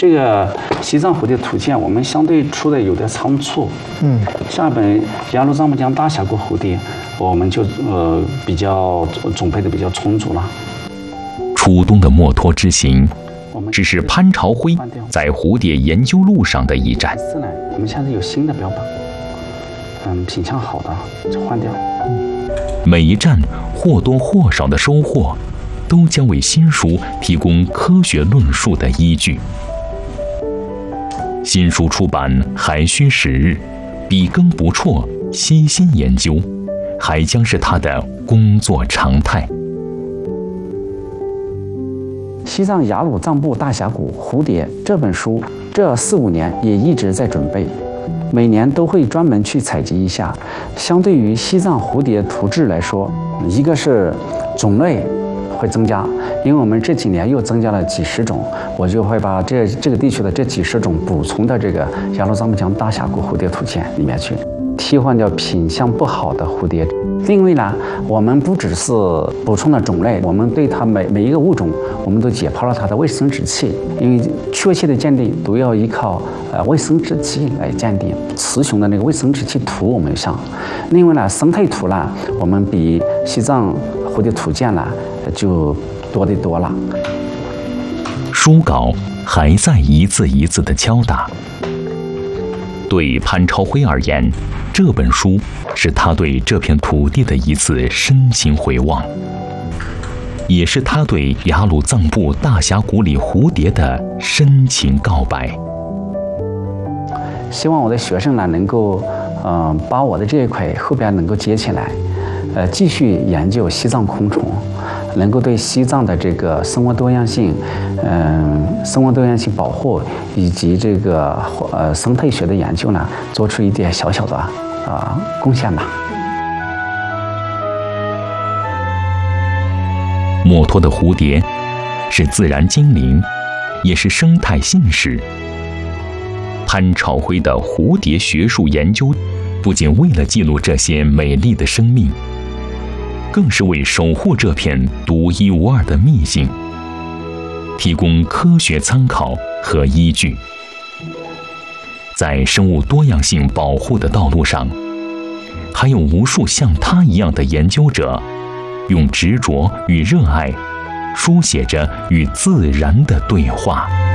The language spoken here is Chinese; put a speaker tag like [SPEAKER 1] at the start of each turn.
[SPEAKER 1] 这个西藏蝴蝶图鉴我们相对出的有点仓促。下本雅鲁藏布江大峡谷蝴蝶，我们就比较准备的比较充足了。
[SPEAKER 2] 初冬的墨脱之行，只是潘朝辉在蝴蝶研究路上的一站。
[SPEAKER 1] 我们现在有新的标本，品相好的就换掉。
[SPEAKER 2] 每一站或多或少的收获，都将为新书提供科学论述的依据。新书出版还需时日，笔耕不辍，悉心研究，还将是他的工作常态。
[SPEAKER 1] 西藏雅鲁藏布大峡谷蝴蝶这本书，这4、5年也一直在准备，每年都会专门去采集一下。相对于西藏蝴蝶图志来说，一个是种类会增加，因为我们这几年又增加了几十种，我就会把这个地区的这几十种补充到这个雅鲁藏布江大峡谷蝴蝶图鉴里面去，替换掉品相不好的蝴蝶。另外呢，我们不只是补充了种类，我们对它每一个物种，我们都解剖了它的卫生殖器，因为确切的鉴定都要依靠卫生殖器来鉴定。雌雄的那个卫生殖器图我们上，另外呢，生态图呢，我们比西藏蝴蝶图鉴呢就多得多了。
[SPEAKER 2] 书稿还在一字一字的敲打。对潘朝辉而言，这本书是他对这片土地的一次深情回望，也是他对雅鲁藏布大峡谷里蝴蝶的深情告白。
[SPEAKER 1] 希望我的学生呢能够，把我的这一块后边能够接起来，继续研究西藏昆虫，能够对西藏的这个生物多样性，生物多样性保护以及这个生态学的研究呢，做出一点小小的贡献吧。
[SPEAKER 2] 墨脱的蝴蝶是自然精灵，也是生态信使。潘朝辉的蝴蝶学术研究，不仅为了记录这些美丽的生命，更是为守护这片独一无二的秘境提供科学参考和依据。在生物多样性保护的道路上，还有无数像他一样的研究者，用执着与热爱书写着与自然的对话。